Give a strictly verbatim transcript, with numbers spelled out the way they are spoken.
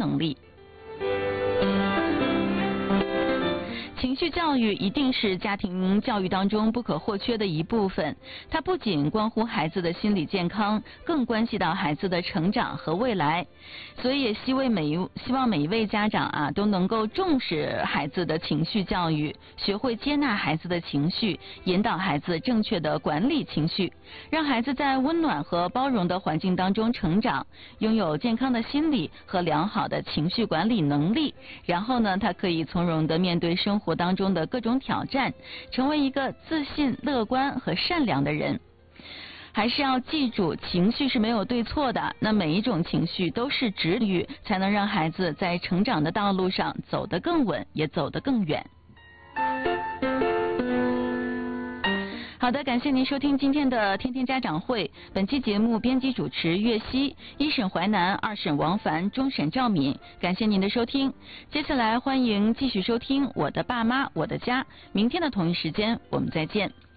能力。情绪教育一定是家庭教育当中不可或缺的一部分，它不仅关乎孩子的心理健康，更关系到孩子的成长和未来。所以也希望每一希望每一位家长啊都能够重视孩子的情绪教育，学会接纳孩子的情绪，引导孩子正确的管理情绪，让孩子在温暖和包容的环境当中成长，拥有健康的心理和良好的情绪管理能力。然后呢，他可以从容的面对生活当中的各种挑战，成为一个自信、乐观和善良的人。还是要记住，情绪是没有对错的，那每一种情绪都是治愈，才能让孩子在成长的道路上走得更稳，也走得更远。好的，感谢您收听今天的天天家长会。本期节目编辑主持岳西，一审淮南，二审王凡，终审赵敏。感谢您的收听，接下来欢迎继续收听《我的爸妈我的家》。明天的同一时间，我们再见。